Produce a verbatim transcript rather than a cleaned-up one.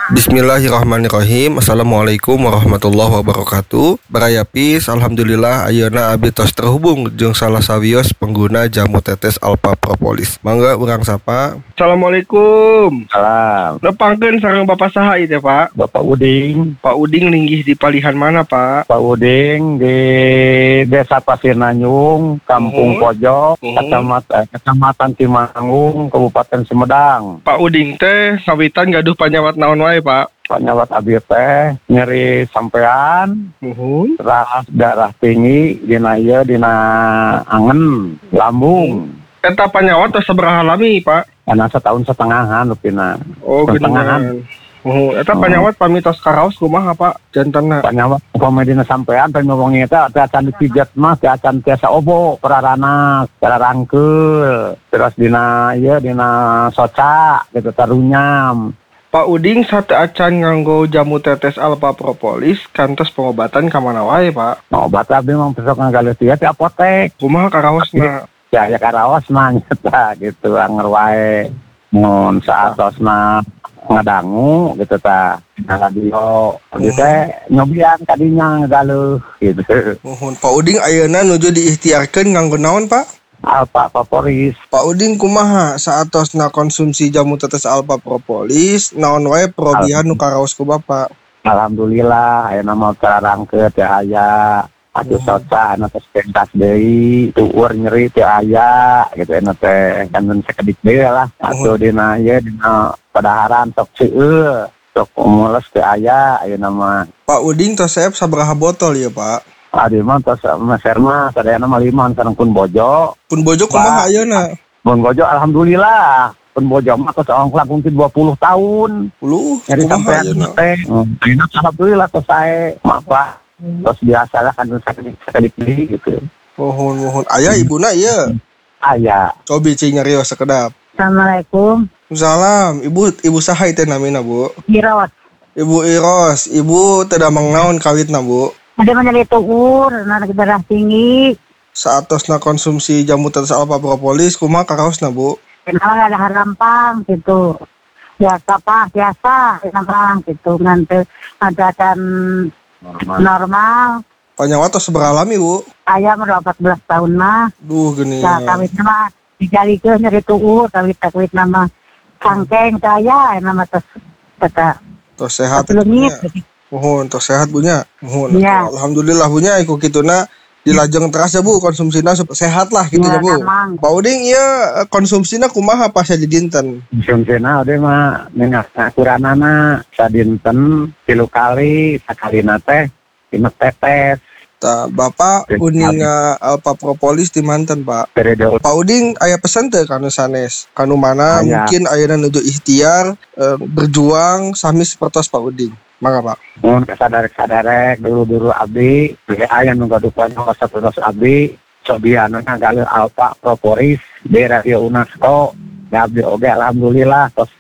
Bismillahirrahmanirrahim. Assalamualaikum warahmatullahi wabarakatuh. Barayapis, alhamdulillah ayeuna abdi tos terhubung jeung salah sawios pengguna jamu tetes Alpha Propolis. Mangga urang sapa. Assalamualaikum. Salam. Nepangkeun sareng Bapak saha ieu teh, Pak? Bapak Uding. Pak Uding linggih di palihan mana, Pak? Pak Uding di Desa Pasir Nanyung, Kampung Uhun. Pojok, Uhun. Kecamatan, Kecamatan Timanggung, Kabupaten Sumedang. Pak Uding teh ngawitan gaduh panyawat naon wae, Pak? Panyawat abdi teh nyeri sampean, Muhun. ras darah tinggi, dina ieu dina angen, lambung. Eta panyawat tos sabaraha lami, Pak? Karena setahun setengahan lupina. Oh, Setengahan. geuningan. Oh, eta panyawat pamitos karaos kumaha, Pak? Jantanna. Panyawat upama dina sampean pengen ngomongin eta teh acan dipijat mah teh acan tiasa obo perarana cara rangkeul terus dina ieu dina soca gitu tarunyam. Pak Uding sate acan nganggo jamu tetes Alpha Propolis kantos pengobatan ka mana wae, Pak? Nah, obat abdi mah besok ngagaleus tiga di apotek. Kumaha karaosna? Ya ya karaos mah eta gitu anger wae. Mun saatosna ngadangu gitu ta. Nah radio gitu teh nyobian kadinya ngagaleus gitu. Mohon Pak Uding ayeuna nuju diikhtiarkeun nganggo naon, Pak? Alpha Propolis. Pak Uding kumaha saatosna konsumsi jamu tetes Alpha Propolis naon wae perobihan nu karaos ku Bapak? Alhamdulillah ayeuna mah cararangkeun teh aya. Atuh soca anu tos pentas deui, tueur nyeri teh aya gitu anu teh kan sakedik deui lah. Atuh dina ieu dina padaharan sok seueur, sok mules teh aya ayeuna mah. Pak Uding tos saep sabaraha botol ya, Pak? Adi mah tos meser mah sadayana mah lima sareng pun bojo. Pun bojo kumaha ayeuna? Pun bojo alhamdulillah. Pun bojo mah tos ongklak mungkin dua puluh tahun. Puluh Jadi kumaha sampai ayeuna? teh. Ayeuna alhamdulillah tos sae. Maka tos biasalah kan sakedik deui gitu. Mohon mohon aya ibuna ieu. Aya. Cobi cing nyarios sakedap. Assalamualaikum. Salam, Ibu Ibu saha teh namina, Bu? Iros. Ibu Iros, Ibu teu damang naon kawitna, Bu? Ada menjadi tuur, anak darah tinggi. Saatosna konsumsi jamu tetes Alpha Propolis kumaha karaosna, Bu? Kenal ada harampang gitu. Biasa pak, biasa. Harampang gitu. Nanti ada kan normal. Panyawat tos sabaraha lami, Bu? Ayah udah empat belas tahun mah. Duh geuning. Ya kawitnya mah dijalikeun nyeri tuur. Kawit-kawit nama sangkeng saya. Nama tes kata. Tos sehat. Pelungit. Mohon tos sehat, Bunya. Mohon. Iya. Alhamdulillah, Bunya iku kituna dilajeng teras ya, Bu, konsumsina supaya sehat lah gitu ya, Ya, Bu. memang. Pak Uding ieu konsumsina kumaha pas di dinten? Konsumsina ade mah minyak akuranana sadinten tilu kali sakalina teh lima tetes. Tah, Bapak kuning Alpha Propolis di manten, Pak. Periode Pak Uding aya pesan teu kanu sanes? Kanu mana Aya. mungkin ayeuna nuju ikhtiar eh, berjuang sami sapertos Pak Uding. Mangga, Pak. mun kasadarek-sadarek dulu-dulu abdi beli aya nu gadupannya sapertos abdi sobiana ngagaleus Alpha Propolis di radio UNESCO. Da abdi oge alhamdulillah tos